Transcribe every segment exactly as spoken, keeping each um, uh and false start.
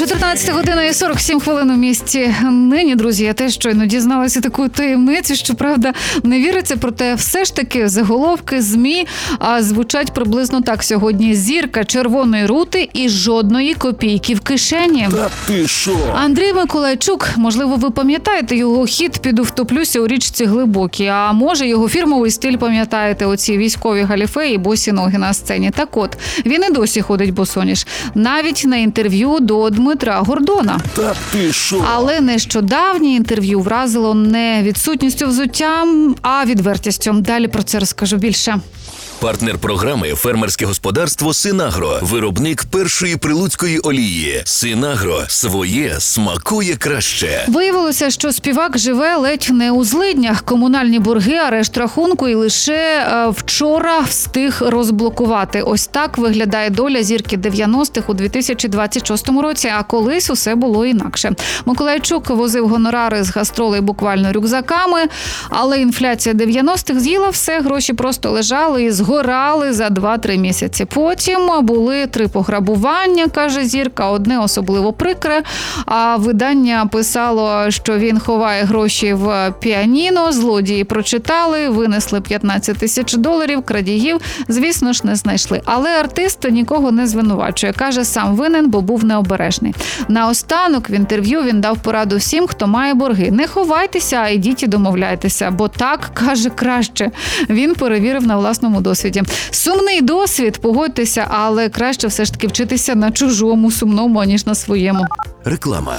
чотирнадцята година і сорок сім хвилин у місті нині, друзі. Я теж щойно дізналася таку таємницю, що, правда, не віриться, проте все ж таки заголовки ЗМІ а, звучать приблизно так сьогодні. Зірка червоної рути і жодної копійки в кишені. Та ти що? Андрій Миколайчук, можливо, ви пам'ятаєте його хіт «Піду втоплюся у річці глибокій», а може його фірмовий стиль пам'ятаєте, оці військові галіфе і босі ноги на сцені. Так от, він і досі ходить босоніж. Навіть на інтерв'ю до Дмитра Гордона. Та ти що? Але нещодавнє інтерв'ю вразило не відсутністю взуття, а відвертістю. Далі про це розкажу більше. Партнер програми – фермерське господарство «Синагро». Виробник першої прилуцької олії. «Синагро» – своє смакує краще. Виявилося, що співак живе ледь не у злиднях. Комунальні борги, арешт рахунку і лише е, вчора встиг розблокувати. Ось так виглядає доля зірки дев'яностих у дві тисячі двадцять шостому році, а колись усе було інакше. Миколайчук возив гонорари з гастролей буквально рюкзаками, але інфляція дев'яностих з'їла все, гроші просто лежали і згорали. Горали за два-три місяці. Потім були три пограбування, каже зірка, одне особливо прикре. А видання писало, що він ховає гроші в піаніно, злодії прочитали, винесли п'ятнадцять тисяч доларів, крадіїв, звісно ж, не знайшли. Але артист нікого не звинувачує. Каже, сам винен, бо був необережний. Наостанок в інтерв'ю він дав пораду всім, хто має борги. Не ховайтеся, а йдіть і домовляйтеся, бо так, каже, краще. Він перевірив на власному досвіді. Сумний досвід, погодьтеся, але краще все ж таки вчитися на чужому сумному, аніж на своєму. Реклама.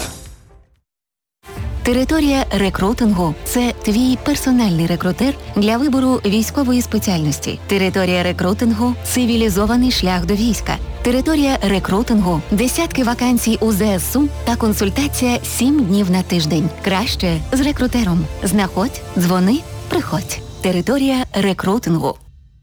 Територія рекрутингу – це твій персональний рекрутер для вибору військової спеціальності. Територія рекрутингу – цивілізований шлях до війська. Територія рекрутингу – десятки вакансій у зе ес у та консультація сім днів на тиждень. Краще з рекрутером. Знаходь, дзвони, приходь. Територія рекрутингу.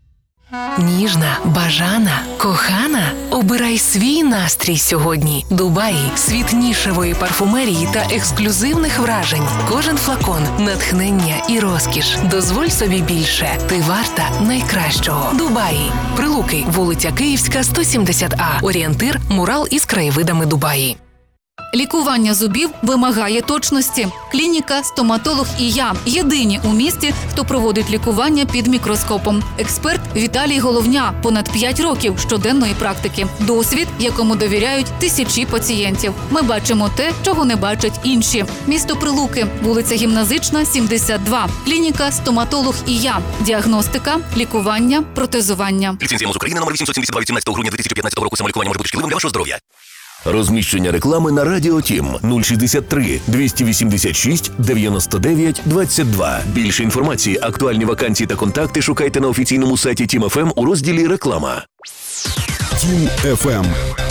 Ніжна, бажана, кохана? Обирай свій настрій сьогодні. Дубаї – світ нішевої парфумерії та ексклюзивних вражень. Кожен флакон – натхнення і розкіш. Дозволь собі більше. Ти варта найкращого. Дубаї. Прилуки. Вулиця Київська, сто сімдесят А. Орієнтир – мурал із краєвидами Дубаї. Лікування зубів вимагає точності. Клініка «Стоматолог і я» – єдині у місті, хто проводить лікування під мікроскопом. Експерт Віталій Головня – понад п'ять років щоденної практики. Досвід, якому довіряють тисячі пацієнтів. Ми бачимо те, чого не бачать інші. Місто Прилуки, вулиця Гімназична, сімдесят два. Клініка «Стоматолог і я». Діагностика, лікування, протезування. Ліцензія МОЗ України номер вісімсот сімдесят два від сімнадцятого грудня дві тисячі п'ятнадцятого року. Самолікування може бути шкідливим для вашого здоров'я. Розміщення реклами на Радіо Тім нуль шістдесят три двісті вісімдесят шість дев'яносто дев'ять двадцять два. Більше інформації, актуальні вакансії та контакти шукайте на офіційному сайті Тім еф ем у розділі «Реклама». Тім еф ем.